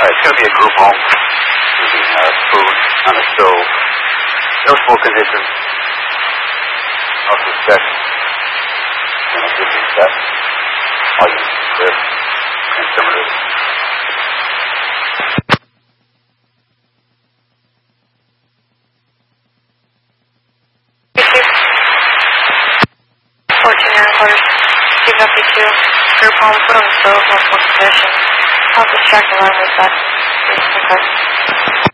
It's going to be a group home using food on a stove. No smoke conditions. No suspect. And a good that. All you need crib and primitive. Keep up you two. Group home, put on the stove, no smoke conditions. I'll distract the line with that.